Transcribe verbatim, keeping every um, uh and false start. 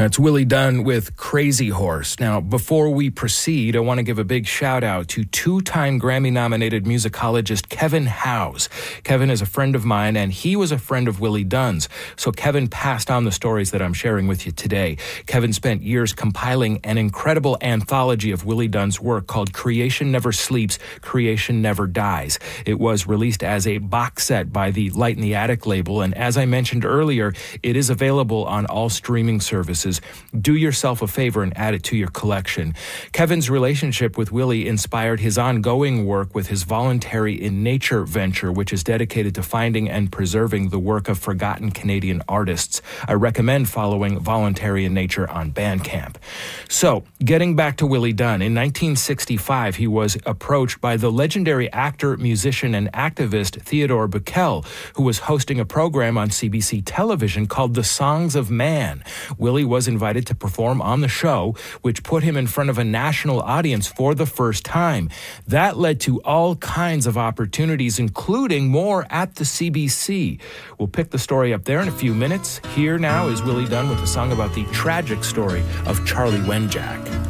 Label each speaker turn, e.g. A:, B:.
A: That's Willie Dunn with Crazy Horse. Now, before we proceed, I want to give a big shout out to two-time Grammy-nominated musicologist Kevin Howes. Kevin is a friend of mine, and he was a friend of Willie Dunn's. So Kevin passed on the stories that I'm sharing with you today. Kevin spent years compiling an incredible anthology of Willie Dunn's work called Creation Never Sleeps, Creation Never Dies. It was released as a box set by the Light in the Attic label, and as I mentioned earlier, it is available on all streaming services. Do yourself a favor and add it to your collection. Kevin's relationship with Willie inspired his ongoing work with his Voluntary in Nature venture, which is dedicated to finding and preserving the work of forgotten Canadian artists. I recommend following Voluntary in Nature on Bandcamp. So, getting back to Willie Dunn, in nineteen sixty-five, he was approached by the legendary actor, musician, and activist Theodore Bikel, who was hosting a program on C B C television called The Songs of Man. Willie was invited to perform on the show, which put him in front of a national audience for the first time. That led to all kinds of opportunities, including more at the C B C. We'll pick the story up there in a few minutes. Here now is Willie Dunn with a song about the tragic story of Charlie Wenjack.